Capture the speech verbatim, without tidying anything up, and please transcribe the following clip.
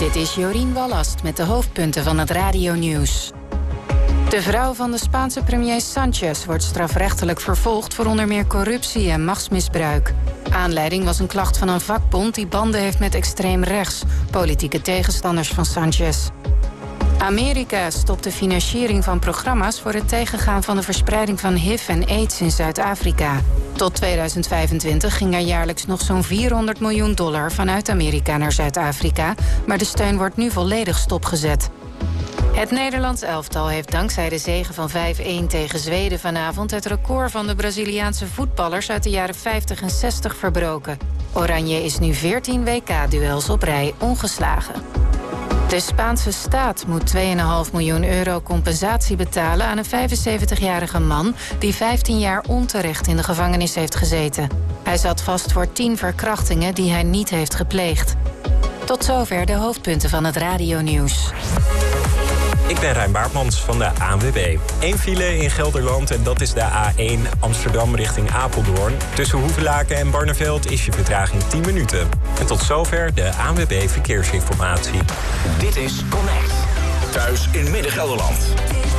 Dit is Jorien Wallast met de hoofdpunten van het radionieuws. De vrouw van de Spaanse premier Sanchez wordt strafrechtelijk vervolgd voor onder meer corruptie en machtsmisbruik. Aanleiding was een klacht van een vakbond die banden heeft met extreem rechts, politieke tegenstanders van Sanchez. Amerika stopt de financiering van programma's voor het tegengaan van de verspreiding van H I V en AIDS in Zuid-Afrika. Tot tweeduizend vijfentwintig ging er jaarlijks nog zo'n vierhonderd miljoen dollar vanuit Amerika naar Zuid-Afrika, maar de steun wordt nu volledig stopgezet. Het Nederlands elftal heeft dankzij de zege van vijf-een tegen Zweden vanavond het record van de Braziliaanse voetballers uit de jaren vijftig en zestig verbroken. Oranje is nu veertien W K-duels op rij ongeslagen. De Spaanse staat moet twee komma vijf miljoen euro compensatie betalen aan een vijfenzeventigjarige man die vijftien jaar onterecht in de gevangenis heeft gezeten. Hij zat vast voor tien verkrachtingen die hij niet heeft gepleegd. Tot zover de hoofdpunten van het radionieuws. Ik ben Rijn Baartmans van de A N W B. Eén file in Gelderland en dat is de A één Amsterdam richting Apeldoorn. Tussen Hoevelaken en Barneveld is je vertraging tien minuten. En tot zover de A N W B Verkeersinformatie. Dit is Connect. Thuis in Midden-Gelderland.